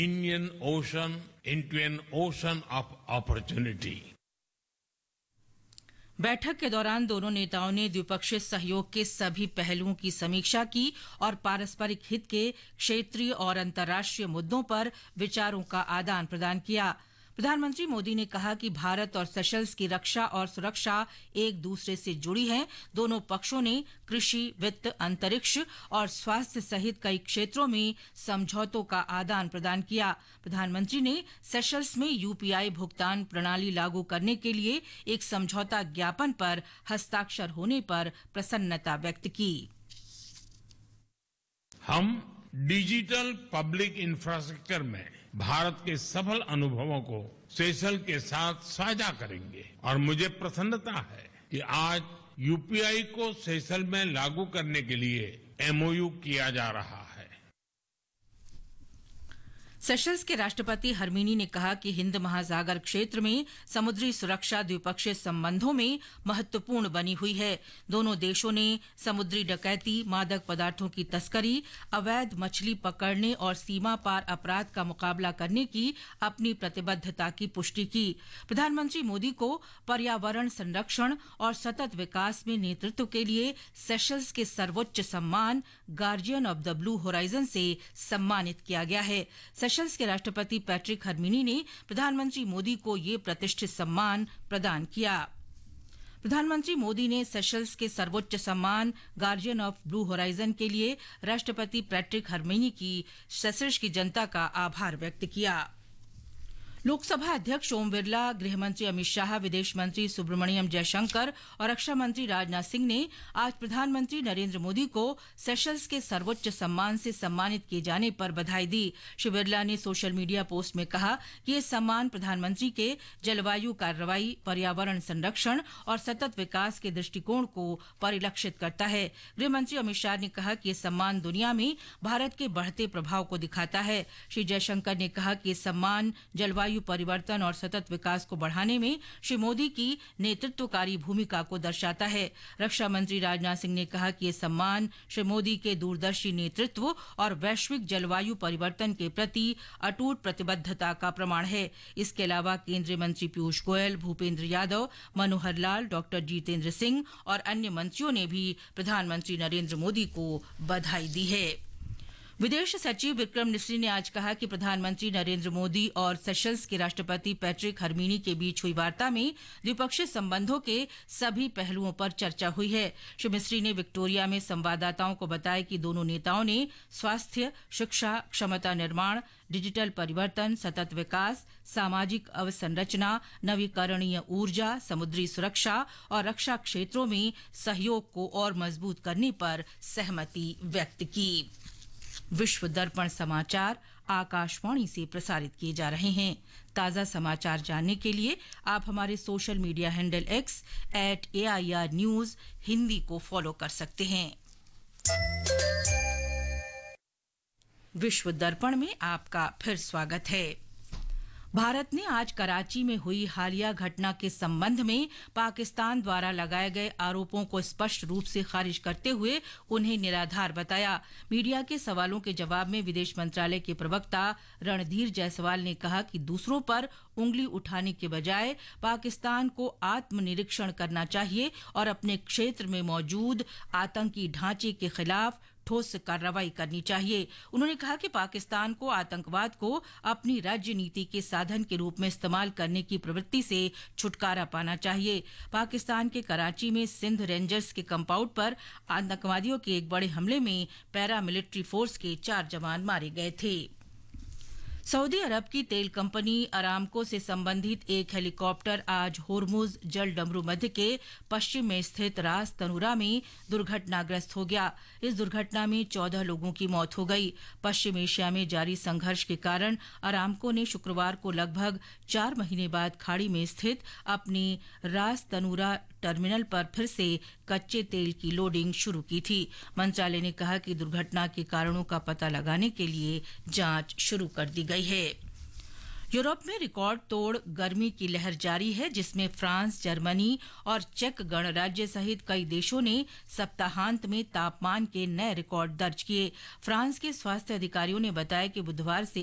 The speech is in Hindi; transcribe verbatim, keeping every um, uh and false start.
Indian Ocean into an ocean of opportunity. बैठक के दौरान दोनों नेताओं ने द्विपक्षीय सहयोग के सभी पहलुओं की समीक्षा की और पारस्परिक हित के क्षेत्रीय और अंतर्राष्ट्रीय मुद्दों पर विचारों का आदान प्रदान किया। प्रधानमंत्री मोदी ने कहा कि भारत और सेशल्स की रक्षा और सुरक्षा एक दूसरे से जुड़ी हैं। दोनों पक्षों ने कृषि, वित्त, अंतरिक्ष और स्वास्थ्य सहित कई क्षेत्रों में समझौतों का आदान प्रदान किया। प्रधानमंत्री ने सेशल्स में यूपीआई भुगतान प्रणाली लागू करने के लिए एक समझौता ज्ञापन पर हस्ताक्षर होने पर प्रसन्नता व्यक्त की। हम डिजिटल पब्लिक इंफ्रास्ट्रक्चर में भारत के सफल अनुभवों को सेशल के साथ साझा करेंगे और मुझे प्रसन्नता है कि आज यूपीआई को सेशल में लागू करने के लिए एमओयू किया जा रहा है। सेशल्स के राष्ट्रपति हरमीनी ने कहा कि हिंद महासागर क्षेत्र में समुद्री सुरक्षा द्विपक्षीय संबंधों में महत्वपूर्ण बनी हुई है। दोनों देशों ने समुद्री डकैती, मादक पदार्थों की तस्करी, अवैध मछली पकड़ने और सीमा पार अपराध का मुकाबला करने की अपनी प्रतिबद्धता की पुष्टि की। प्रधानमंत्री मोदी को पर्यावरण संरक्षण और सतत विकास में नेतृत्व के लिए सेशल्स के सर्वोच्च सम्मान guardian of the blue horizon से सम्मानित किया गया है। सेशल्स के राष्ट्रपति पैट्रिक हरमीनी ने प्रधानमंत्री मोदी को ये प्रतिष्ठित सम्मान प्रदान किया। प्रधानमंत्री मोदी ने सेशल्स के सर्वोच्च सम्मान गार्जियन ऑफ ब्लू होराइजन के लिए राष्ट्रपति पैट्रिक हरमीनी की सेशल्स की जनता का आभार व्यक्त किया। लोकसभा अध्यक्ष ओम बिरला, गृहमंत्री अमित शाह, विदेश मंत्री सुब्रमण्यम जयशंकर और रक्षा मंत्री राजनाथ सिंह ने आज प्रधानमंत्री नरेंद्र मोदी को सेशल्स के सर्वोच्च सम्मान से सम्मानित किए जाने पर बधाई दी। श्री बिरला ने सोशल मीडिया पोस्ट में कहा कि ये सम्मान प्रधानमंत्री के जलवायु कार्रवाई, पर्यावरण संरक्षण और सतत विकास के दृष्टिकोण को परिलक्षित करता है। गृहमंत्री अमित शाह ने कहा कि ये सम्मान दुनिया में भारत के बढ़ते प्रभाव को दिखाता है। श्री जयशंकर ने कहा कि ये सम्मान जलवायु परिवर्तन और सतत विकास को बढ़ाने में श्री मोदी की नेतृत्वकारी भूमिका को दर्शाता है। रक्षा मंत्री राजनाथ सिंह ने कहा कि ये सम्मान श्री मोदी के दूरदर्शी नेतृत्व और वैश्विक जलवायु परिवर्तन के प्रति अटूट प्रतिबद्धता का प्रमाण है। इसके अलावा केंद्रीय मंत्री पीयूष गोयल, भूपेंद्र यादव, मनोहर लाल, डॉक्टर जितेंद्र सिंह और अन्य मंत्रियों ने भी प्रधानमंत्री नरेंद्र मोदी को बधाई दी है। विदेश सचिव विक्रम मिस्री ने आज कहा कि प्रधानमंत्री नरेंद्र मोदी और सेशल्स के राष्ट्रपति पैट्रिक हरमीनी के बीच हुई वार्ता में द्विपक्षीय संबंधों के सभी पहलुओं पर चर्चा हुई है। श्री मिस्री ने विक्टोरिया में संवाददाताओं को बताया कि दोनों नेताओं ने स्वास्थ्य, शिक्षा, क्षमता निर्माण, डिजिटल परिवर्तन, सतत विकास, सामाजिक अवसंरचना, नवीकरणीय ऊर्जा, समुद्री सुरक्षा और रक्षा क्षेत्रों में सहयोग को और मजबूत करने पर सहमति व्यक्त की। विश्व दर्पण समाचार आकाशवाणी से प्रसारित किए जा रहे हैं। ताजा समाचार जानने के लिए आप हमारे social media handle x eight A I R news Hindi को फॉलो कर सकते हैं। विश्व दर्पण में आपका फिर स्वागत है। भारत ने आज कराची में हुई हालिया घटना के संबंध में पाकिस्तान द्वारा लगाए गए आरोपों को स्पष्ट रूप से खारिज करते हुए उन्हें निराधार बताया। मीडिया के सवालों के जवाब में विदेश मंत्रालय के प्रवक्ता रणधीर जायसवाल ने कहा कि दूसरों पर उंगली उठाने के बजाय पाकिस्तान को आत्मनिरीक्षण करना चाहिए और अपने क्षेत्र में मौजूद आतंकी ढांचे के खिलाफ ठोस कार्रवाई करनी चाहिए। उन्होंने कहा कि पाकिस्तान को आतंकवाद को अपनी राज्य नीति के साधन के रूप में इस्तेमाल करने की प्रवृत्ति से छुटकारा पाना चाहिए। पाकिस्तान के कराची में सिंध रेंजर्स के कंपाउंड पर आतंकवादियों के एक बड़े हमले में पैरामिलिट्री फोर्स के चार जवान मारे गए थे। सऊदी अरब की तेल कंपनी अरामको से संबंधित एक हेलीकॉप्टर आज होर्मुज जल डमरू मध्य के पश्चिम में स्थित रास तनूरा में दुर्घटनाग्रस्त हो गया। इस दुर्घटना में चौदह लोगों की मौत हो गई। पश्चिम एशिया में जारी संघर्ष के कारण अरामको ने शुक्रवार को लगभग चार महीने बाद खाड़ी में स्थित अपनी रास तनूरा टर्मिनल पर फिर से कच्चे तेल की लोडिंग शुरू की थी। मंत्रालय ने कहा कि दुर्घटना के कारणों का पता लगाने के लिए जांच शुरू कर दी गई है। यूरोप में रिकॉर्ड तोड़ गर्मी की लहर जारी है, जिसमें फ्रांस, जर्मनी और चेक गणराज्य सहित कई देशों ने सप्ताहांत में तापमान के नए रिकॉर्ड दर्ज किए। फ्रांस के स्वास्थ्य अधिकारियों ने बताया कि बुधवार से